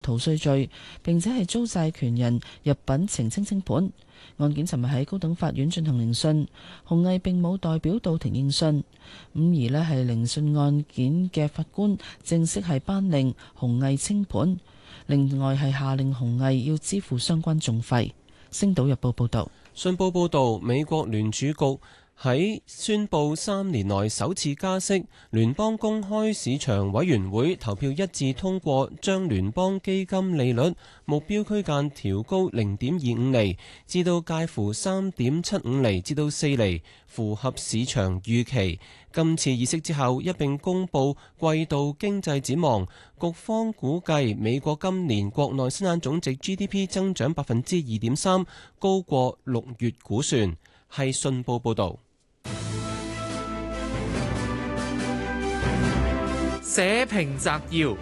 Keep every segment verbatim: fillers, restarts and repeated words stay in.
逃稅罪，並且係遭債權人入稟澄清清盤。案件尋日喺高等法院進行聆訊，洪毅並冇代表到庭應訊。咁而呢係聆訊案件嘅法官正式係頒令洪毅清盤，另外係下令洪毅要支付相關訟費。星島日報報道。 信報報導，美國聯儲局喺宣布三年內首次加息，聯邦公開市場委員會投票一致通過，將聯邦基金利率目標區間調高零點二五厘，至到介乎三點七五厘至到四厘，符合市場預期。今次議息之後，一併公佈季度經濟展望，局方估計美國今年國內生產總值 G D P 增長百分之二點三，高過六月估算。係信報報導。 社評摘要：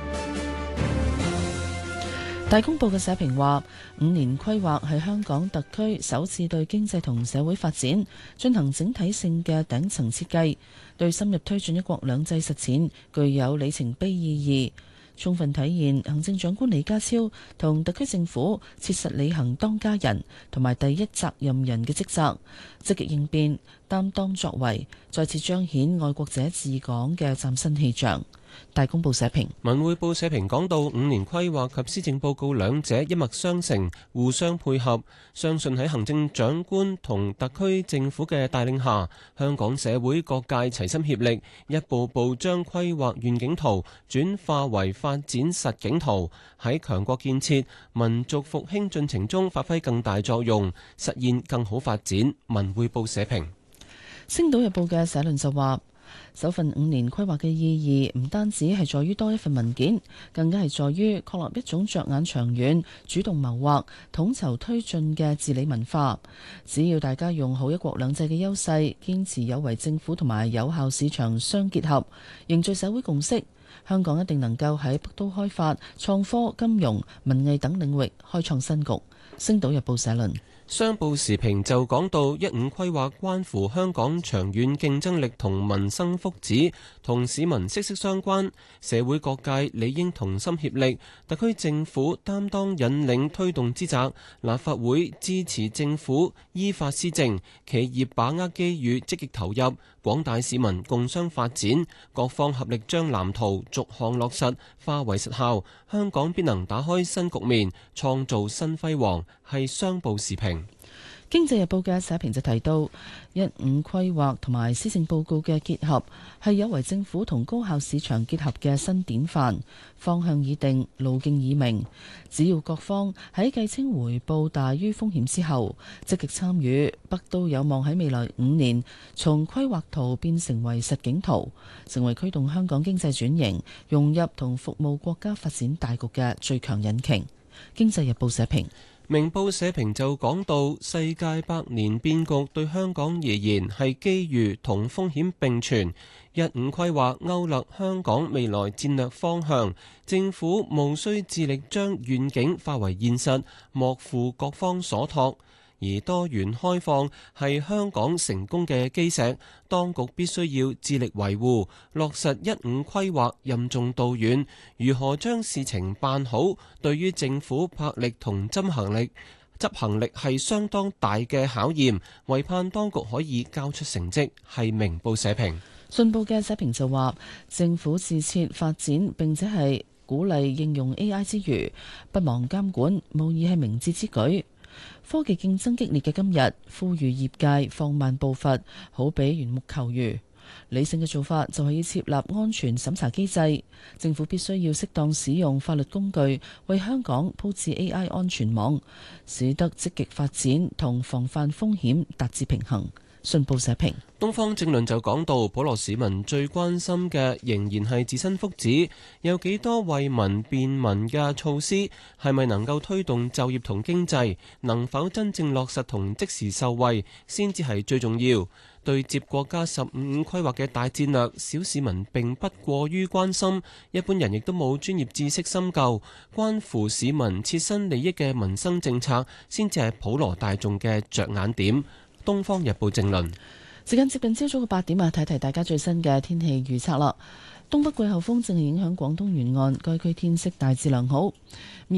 大公報嘅社評話，五年規劃係香港特區首次對經濟同社會發展進行整體性嘅頂層設計，對深入推進一國兩制實踐具有里程碑意義，充分體現行政長官李家超同特區政府切實履行當家人同埋第一責任人嘅職責，積極應變、擔當作為，再次彰顯愛國者治港嘅嶄新氣象。大公報社評。 文匯報社評講到，五年規劃及施政報告兩者一脈相承，互相配合，相信喺行政長官同特區政府嘅帶領下，香港社會各界齊心協力，一步步將規劃願景圖轉化為發展實景圖，喺強國建設、民族復興進程中發揮更大作用，實現更好發展。文匯報社評。 星島日報嘅社論就話，首份五年規劃嘅意義唔單止係在於多一份文件，更加係在於確立一種着眼長遠、主動謀劃、統籌推進嘅治理文化。只要大家用好一國兩制嘅優勢，堅持有為政府同埋有效市場相結合，凝聚社會共識，香港一定能夠喺北都開發、創科、金融、文藝等領域開創新局。星島日報社論。 商報時評就講到，一五規劃關乎香港長遠競爭力同民生福祉，同市民息息相關，社會各界理應同心協力，特區政府擔當引領推動之責，立法會支持政府依法施政，企業把握機遇積極投入，廣大市民共商發展，各方合力將藍圖逐項落實，化為實效，香港必能打開新局面，創造新輝煌。係商報時評。 經濟日報嘅社評就提到，一五規劃同埋施政報告嘅結合係有為政府同高效市場結合嘅新典範，方向已定，路徑已明。只要各方喺計清回報大於風險之後，積極參與，北都有望喺未來五年從規劃圖變成為實景圖，成為驅動香港經濟轉型、融入同服務國家發展大局嘅最強引擎。經濟日報社評。 明報社評就講到，世界百年變局對香港而言係機遇同風險並存。一五規劃勾勒香港未來戰略方向，政府務須致力將願景化為現實，莫負各方所託。而多元開放係香港成功嘅基石，當局必須要致力維護落實一五規劃，任重道遠。如何將事情辦好，對於政府魄力同執行力執行力係相當大嘅考驗，唯盼當局可以交出成績。係明報社評。 信報嘅社評就話，政府自設發展並且係鼓勵應用 A I 之餘，不忘監管，無疑係明智之舉。科技競爭激烈嘅今日，呼籲業界放慢步伐，好比緣木求魚。理性嘅做法就係要設立安全審查機制，政府必須要適當使用法律工具，為香港鋪設 A I 安全網，使得積極發展同防範風險達至平衡。信報社評。 東方正論就講到，普羅市民最關心嘅仍然係自身福祉，有幾多惠民便民嘅措施，係咪能夠推動就業同經濟，能否真正落實同即時受惠，先至係最重要。對接國家十五五規劃嘅大戰略，小市民並不過於關心，一般人亦都冇專業知識深究，關乎市民切身利益嘅民生政策，先至係普羅大眾嘅着眼點。《東方日報》正論。 時間接近朝早嘅八點啊，睇睇大家最新嘅天氣預測啦。東北季候風正係影響廣東沿岸，該區天色大致良好。